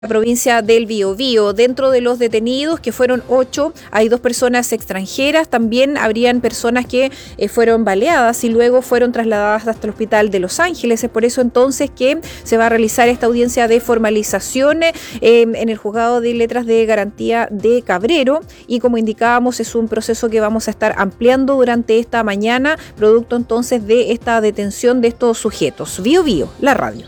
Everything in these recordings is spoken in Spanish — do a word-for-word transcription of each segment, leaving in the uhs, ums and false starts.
la provincia del Biobío. Dentro de los detenidos, que fueron ocho, hay dos personas extranjeras. También habrían personas que eh, fueron baleadas y luego fueron trasladadas hasta el hospital de Los Ángeles. Es por eso entonces que se va a realizar esta audiencia de formalización eh, en el juzgado de letras de garantía de Cabrero, y como indicábamos es un proceso que vamos a estar ampliando durante esta mañana, producto entonces de esta detención de estos sujetos. Biobío, la radio.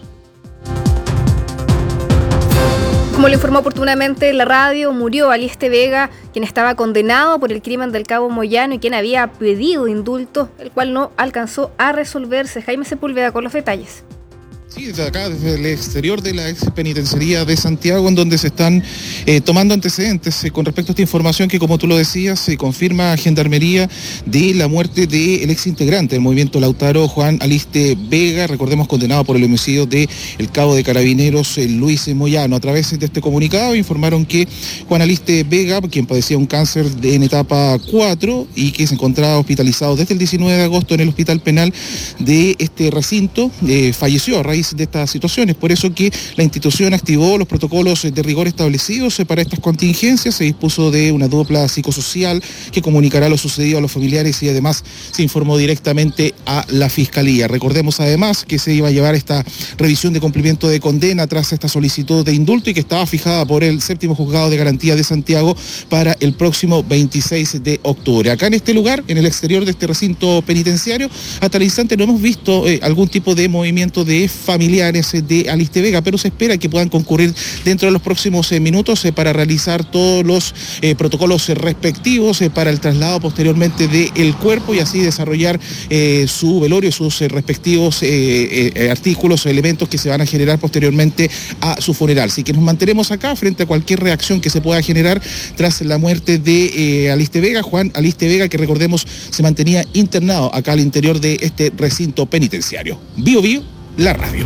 Como lo informó oportunamente la radio, murió Aliste Vega, quien estaba condenado por el crimen del Cabo Moyano y quien había pedido indulto, el cual no alcanzó a resolverse. Jaime Sepúlveda con los detalles. Sí, desde acá, desde el exterior de la ex penitenciaría de Santiago, en donde se están eh, tomando antecedentes eh, con respecto a esta información que, como tú lo decías, se confirma a Gendarmería de la muerte del ex integrante del movimiento Lautaro, Juan Aliste Vega, recordemos condenado por el homicidio del cabo de Carabineros eh, Luis Moyano. A través de este comunicado informaron que Juan Aliste Vega, quien padecía un cáncer de, en etapa cuatro y que se encontraba hospitalizado desde el diecinueve de agosto en el Hospital Penal de este recinto, eh, falleció a raíz de estas situaciones. Por eso que la institución activó los protocolos de rigor establecidos para estas contingencias. Se dispuso de una dupla psicosocial que comunicará lo sucedido a los familiares y además se informó directamente a la Fiscalía. Recordemos además que se iba a llevar esta revisión de cumplimiento de condena tras esta solicitud de indulto y que estaba fijada por el séptimo juzgado de garantía de Santiago para el próximo veintiséis de octubre. Acá en este lugar, en el exterior de este recinto penitenciario, hasta el instante no hemos visto eh, algún tipo de movimiento de familiares de Aliste Vega, pero se espera que puedan concurrir dentro de los próximos eh, minutos eh, para realizar todos los eh, protocolos eh, respectivos eh, para el traslado posteriormente del cuerpo y así desarrollar eh, su velorio, sus eh, respectivos eh, eh, artículos o elementos que se van a generar posteriormente a su funeral. Así que nos mantenemos acá frente a cualquier reacción que se pueda generar tras la muerte de eh, Aliste Vega, Juan Aliste Vega, que recordemos se mantenía internado acá al interior de este recinto penitenciario. Biobío, la radio.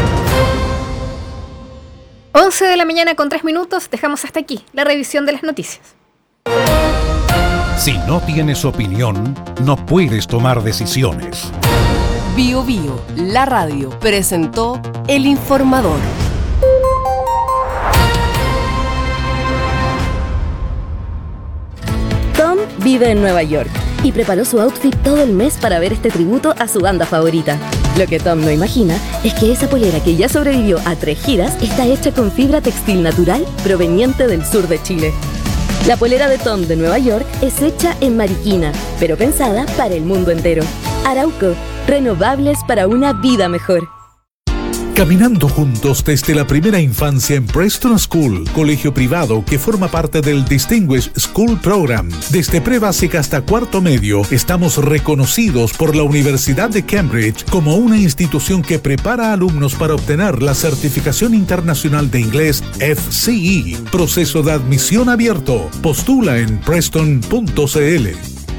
once de la mañana con tres minutos, dejamos hasta aquí la revisión de las noticias. Si no tienes opinión, no puedes tomar decisiones. Biobío, la radio, presentó El Informador. Tom vive en Nueva York y preparó su outfit todo el mes para ver este tributo a su banda favorita. Lo que Tom no imagina es que esa polera que ya sobrevivió a tres giras está hecha con fibra textil natural proveniente del sur de Chile. La polera de Tom de Nueva York es hecha en Mariquina, pero pensada para el mundo entero. Arauco, renovables para una vida mejor. Caminando juntos desde la primera infancia en Preston School, colegio privado que forma parte del Distinguished School Program. Desde pre-básica hasta cuarto medio, estamos reconocidos por la Universidad de Cambridge como una institución que prepara a alumnos para obtener la certificación internacional de inglés F C E. Proceso de admisión abierto. Postula en preston punto c l.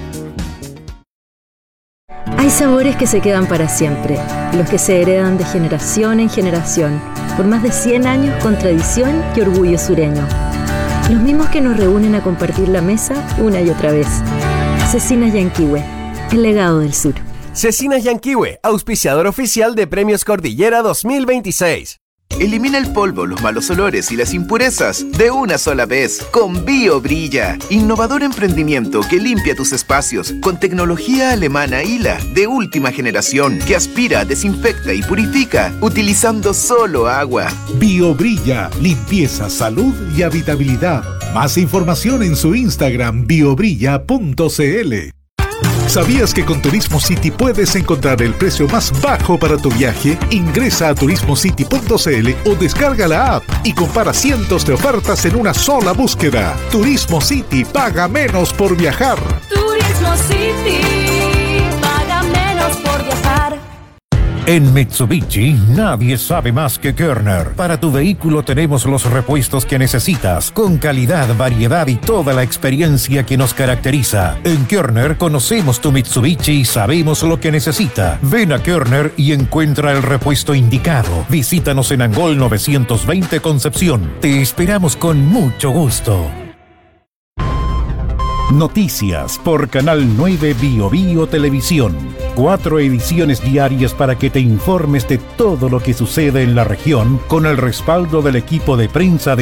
Hay sabores que se quedan para siempre, los que se heredan de generación en generación, por más de cien años con tradición y orgullo sureño. Los mismos que nos reúnen a compartir la mesa una y otra vez. Cecinas Yanquihue, el legado del sur. Cecinas Yanquihue, auspiciador oficial de Premios Cordillera dos mil veintiséis. Elimina el polvo, los malos olores y las impurezas de una sola vez con BioBrilla. Innovador emprendimiento que limpia tus espacios con tecnología alemana I L A de última generación que aspira, desinfecta y purifica utilizando solo agua. BioBrilla, limpieza, salud y habitabilidad. Más información en su Instagram biobrilla punto c l. ¿Sabías que con Turismo City puedes encontrar el precio más bajo para tu viaje? Ingresa a turismo city punto c l o descarga la app y compara cientos de ofertas en una sola búsqueda. Turismo City, paga menos por viajar. Turismo City, paga menos por viajar. En Mitsubishi, nadie sabe más que Körner. Para tu vehículo tenemos los repuestos que necesitas, con calidad, variedad y toda la experiencia que nos caracteriza. En Körner conocemos tu Mitsubishi y sabemos lo que necesita. Ven a Körner y encuentra el repuesto indicado. Visítanos en Angol novecientos veinte Concepción. Te esperamos con mucho gusto. Noticias por Canal nueve Biobío Televisión. Cuatro ediciones diarias para que te informes de todo lo que sucede en la región con el respaldo del equipo de prensa de